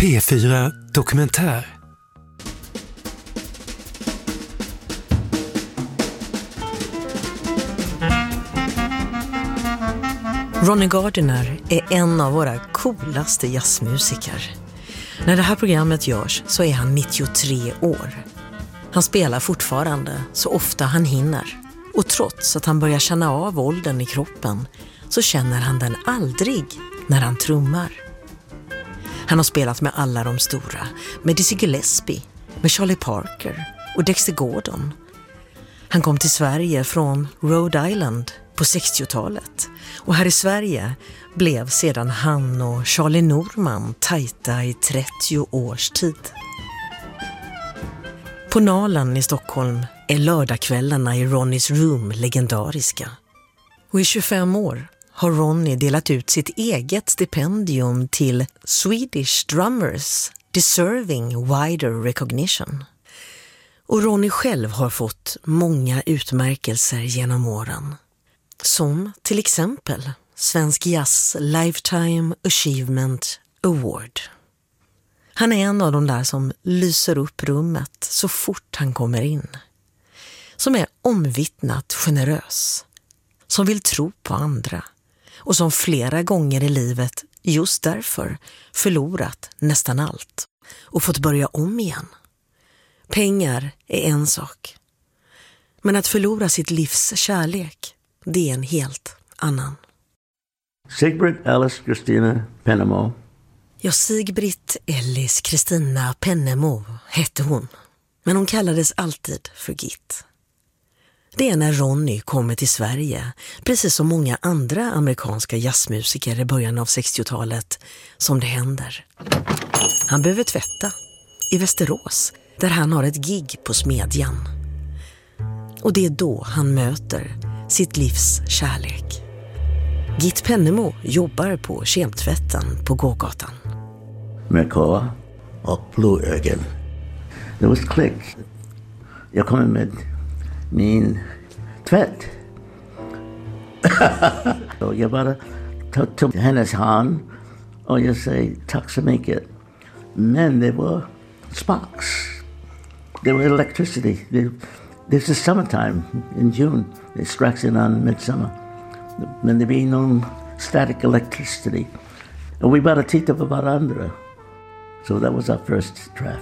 P4 Dokumentär. Ronnie Gardiner är en av våra coolaste jazzmusiker. När det här programmet görs så är han 93 år. Han spelar fortfarande så ofta han hinner. Och trots att han börjar känna av åldern i kroppen så känner han den aldrig när han trummar. Han har spelat med alla de stora, med Dizzy Gillespie, med Charlie Parker och Dexter Gordon. Han kom till Sverige från Rhode Island på 60-talet. Och här i Sverige blev sedan han och Charlie Norman tajta i 30 års tid. På Nalen i Stockholm är lördagskvällarna i Ronnies Room legendariska. Och i 25 år har Ronnie delat ut sitt eget stipendium till Swedish Drummers Deserving Wider Recognition. Och Ronnie själv har fått många utmärkelser genom åren. Som till exempel Svensk Jazz Lifetime Achievement Award. Han är en av de där som lyser upp rummet så fort han kommer in. Som är omvittnat generös. Som vill tro på andra. Och som flera gånger i livet just därför förlorat nästan allt. Och fått börja om igen. Pengar är en sak. Men att förlora sitt livs kärlek, det är en helt annan. Sigbritt Alice Christina Pennemo. Ja, Sigbritt Ellis Kristina Pennemo hette hon. Men hon kallades alltid för Git. Det är när Ronnie kommer till Sverige, precis som många andra amerikanska jazzmusiker i början av 60-talet, som det händer. Han behöver tvätta i Västerås, där han har ett gig på Smedjan. Och det är då han möter sitt livs kärlek. Git Pennemo jobbar på kemtvätten på gågatan. Merkova och Blåögen. Det var klick. Jag kommer med min tvätt. Och jag bara tog hennes hand och jag säger tack så mycket. Men det var sparks. Det var electricity. This is summertime in June. It strikes in on midsummer. Men det blir någon static electricity. Och vi bara tittade på varandra. So that was our first träff.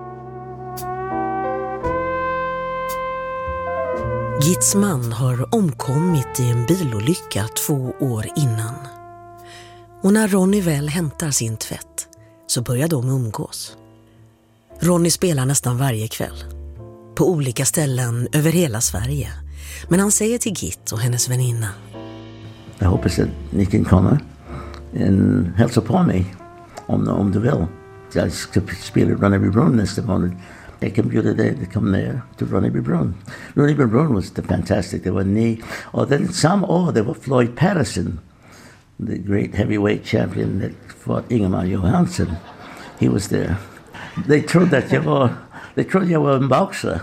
Gits man har omkommit i en bilolycka 2 år innan. Och när Ronnie väl hämtar sin tvätt så börjar de umgås. Ronnie spelar nästan varje kväll. På olika ställen över hela Sverige. Men han säger till Git och hennes väninna: Jag hoppas att ni kan komma och hälsa på mig om du vill. Jag ska spela Runneby Brunn nästa månad. Jag kan bjuda dig att komma ner till Runneby Brunn. Runneby Brunn var fantastic. Det var ni. Och then samma år det var Floyd Patterson, the great heavyweight champion that fought Ingemar Johansson. He was there. They trodde jag var en boxer.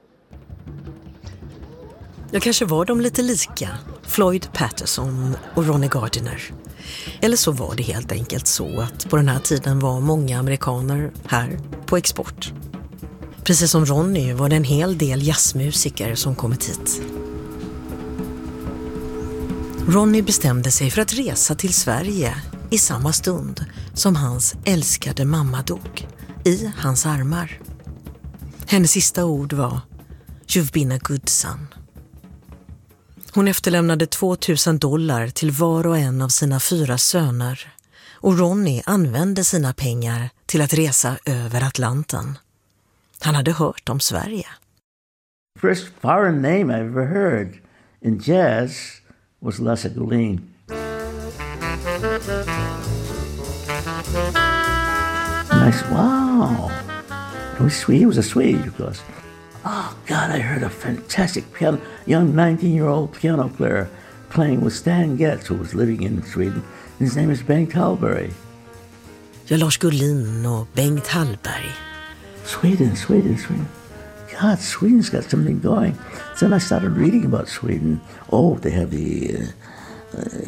Ja, kanske var de lite lika, Floyd Patterson och Ronnie Gardiner. Eller så var det helt enkelt så att på den här tiden var många amerikaner här på export. Precis som Ronnie var det en hel del jazzmusiker som kommit hit. Ronnie bestämde sig för att resa till Sverige i samma stund som hans älskade mamma dog i hans armar. Hennes sista ord var "You've been a good son". Hon efterlämnade $2000 till var och en av sina 4 söner och Ronnie använde sina pengar till att resa över Atlanten. Han hade hört om Sverige. First foreign name I ever heard in jazz was Lasse Gullin. Nice, wow. He was a Swede, of course. Oh, God, I heard a fantastic young 19-year-old piano player playing with Stan Getz, who was living in Sweden. His name is Bengt Hallberg. Ja, Lars Gullin och Bengt Hallberg. Sweden. God, Sweden's got something going. Then I started reading about Sweden. Oh, they have the